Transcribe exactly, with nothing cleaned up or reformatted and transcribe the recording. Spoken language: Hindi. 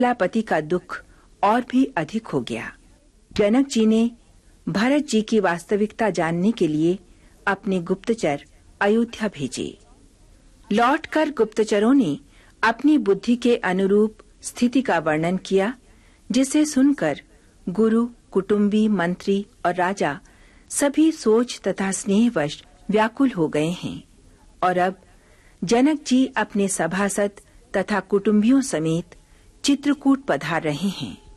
पति का दुख और भी अधिक हो गया। जनक जी ने भरत जी की वास्तविकता जानने के लिए अपने गुप्तचर अयोध्या भेजे। लौटकर गुप्तचरों ने अपनी बुद्धि के अनुरूप स्थिति का वर्णन किया, जिसे सुनकर गुरु, कुटुंबी, मंत्री और राजा सभी सोच तथा स्नेहवश व्याकुल हो गए हैं और अब जनक जी अपने सभासद तथा कुटुंबियों समेत चित्रकूट पधार रहे हैं।